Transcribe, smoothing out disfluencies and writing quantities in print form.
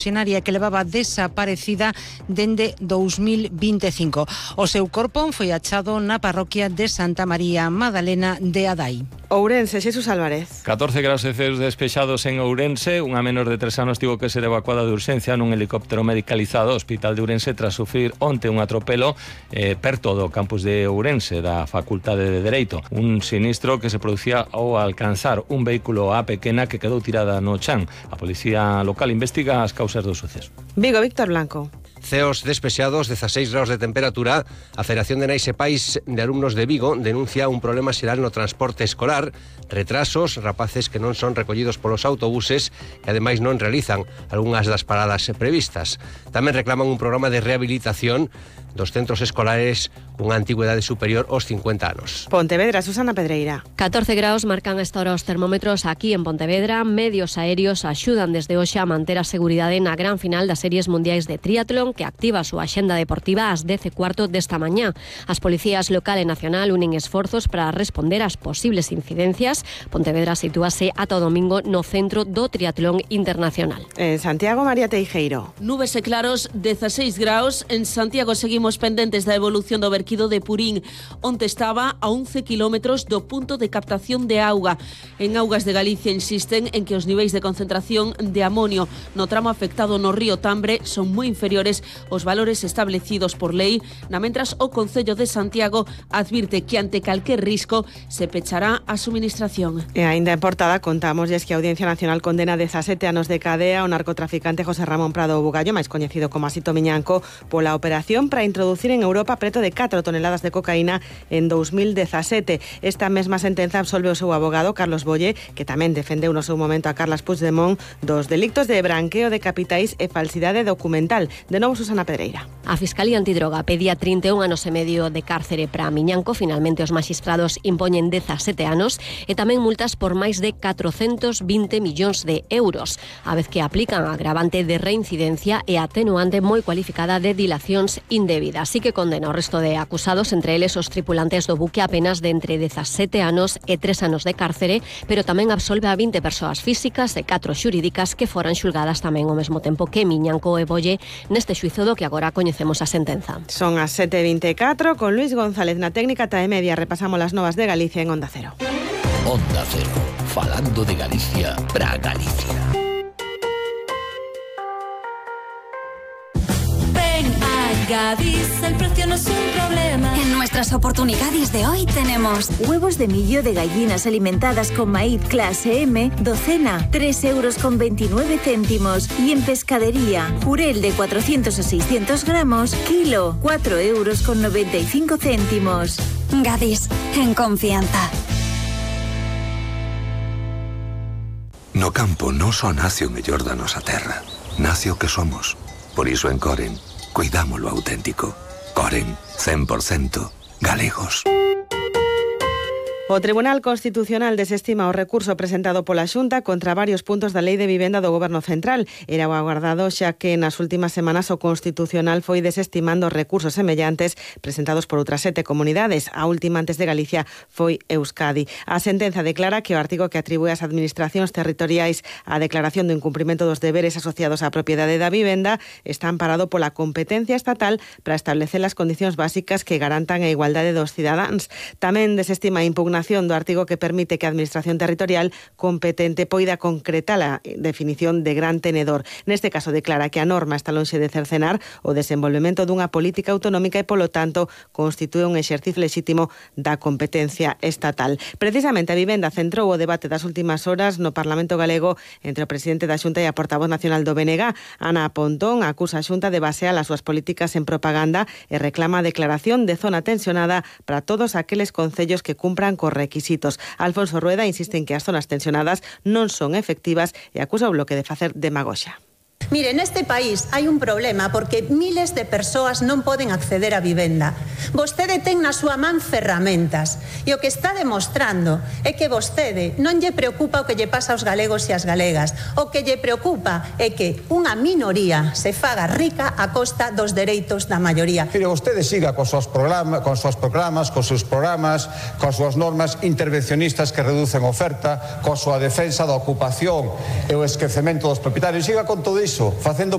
que levaba desaparecida dende 2025. O seu corpo foi achado na parroquia de Santa María Madalena de Adai. Ourense, Xesús Álvarez. 14 graus Celsius despexados en Ourense. Unha menor de 3 anos tivo que ser evacuada de urxencia nun helicóptero medicalizado ao Hospital de Ourense tras sufrir onte un atropelo perto do campus de Ourense da Facultade de Dereito. Un sinistro que se producía ao alcanzar un vehículo A pequena que quedou tirada no chan. A policía local investiga as causas do suceso. Vigo, Víctor Blanco. Ceos despexados, 16 graus de temperatura. A Federación de Nais e Pais de Alumnos de Vigo denuncia un problema xeral no transporte escolar, retrasos, rapaces que non son recollidos polos autobuses e ademais non realizan algunhas das paradas previstas. Tamén reclaman un programa de rehabilitación dos centros escolares cunha antigüedade superior aos 50 anos. Pontevedra, Susana Pedreira. 14 graus marcan a esta hora os termómetros aquí en Pontevedra. Medios aéreos axudan desde hoxe a manter a seguridade na gran final das series mundiais de triatlón que activa a súa axenda deportiva ás 10:15 desta mañá. As policías local e nacional unen esforzos para responder ás posibles incidencias. Pontevedra sitúase ata o domingo no centro do triatlón internacional. En Santiago, María Teijeiro. Nubes e claros, 16 graus. En Santiago seguimos pendentes da evolución do verquido de Purín, onde estaba a 11 kilómetros do punto de captación de auga. En Augas de Galicia insisten en que os niveis de concentración de amonio no tramo afectado no río Tambre son moi inferiores aos valores establecidos por lei, na mentras o Concello de Santiago advirte que ante calquer risco se pechará a suministración. E aínda en portada contámoslles que a Audiencia Nacional condena 17 anos de cadea ao narcotraficante José Ramón Prado Bugallo, máis coñecido como Asito Miñanco, pola operación para introducir en Europa preto de 4 toneladas de cocaína en 2017. Esta mesma sentenza absolve o seu abogado Carlos Bolle, que tamén defendeu no seu momento a Carles Puigdemont dos delictos de branqueo de capitais e falsidade documental. De novo, Susana Pedreira. A Fiscalía Antidroga pedía 31 anos e medio de cárcere para Miñanco. Finalmente os maxistrados impoñen 17 anos e tamén multas por máis de 420 millóns de euros, a vez que aplican a agravante de reincidencia e atenuante moi cualificada de dilacións indebidas. Así que condena o resto de acusados, entre eles os tripulantes do buque, a penas de entre 17 anos e 3 anos de cárcere, pero tamén absolve a 20 persoas físicas e 4 xurídicas que foran xulgadas tamén ao mesmo tempo que Miñanco e Bolle neste xuízo do que agora coñecemos a sentenza. Son as 7:24, con Luis González na técnica TAE Media. Repasamos as novas de Galicia en Onda Cero. Onda Cero, falando de Galicia para Galicia. Gadis, el precio no es un problema. En nuestras oportunidades de hoy tenemos huevos de millo de gallinas alimentadas con maíz clase M, docena, 3,29 €. Y en pescadería, jurel de 400 a 600 gramos, kilo, 4,95 €. Gadis, en confianza. No campo non só nace o mellor da nosa terra, nace o que somos. Por iso en Coren cuidamos lo auténtico. Coren, 100% galegos. O Tribunal Constitucional desestima o recurso presentado pola Xunta contra varios puntos da Lei de Vivenda do Goberno Central. Era o agardado xa que nas últimas semanas o Constitucional foi desestimando recursos semellantes presentados por outras 7 comunidades. A última antes de Galicia foi Euskadi. A sentenza declara que o artigo que atribúe ás administracións territoriais a declaración do incumprimento dos deberes asociados á propiedade da vivenda está amparado pola competencia estatal para establecer as condicións básicas que garantan a igualdade dos cidadáns. Tamén desestima a impugnación do artigo que permite que a Administración Territorial competente poida concretar a definición de gran tenedor. Neste caso declara que a norma está lonxe de cercenar o desenvolvemento dunha política autonómica e, polo tanto, constitúe un exercicio lexítimo da competencia estatal. Precisamente a vivenda centrou o debate das últimas horas no Parlamento galego entre o presidente da Xunta e a portavoz nacional do BNG. Ana Pontón acusa a Xunta de basear as súas políticas en propaganda e reclama a declaración de zona tensionada para todos aqueles concellos que cumpran co requisitos. Alfonso Rueda insiste en que as zonas tensionadas non son efectivas e acusa o Bloque de facer demagoxia. Mire, neste país hai un problema porque miles de persoas non poden acceder á vivenda. Vostede ten na súa man ferramentas e o que está demostrando é que vostede non lle preocupa o que lle pasa aos galegos e ás galegas. O que lle preocupa é que unha minoría se faga rica a costa dos dereitos da maioría. Mire, vostede siga cos seus programas, cos súas normas intervencionistas que reducen oferta, coa súa defensa da ocupación e o esquecemento dos propietarios. Siga con todo iso, facendo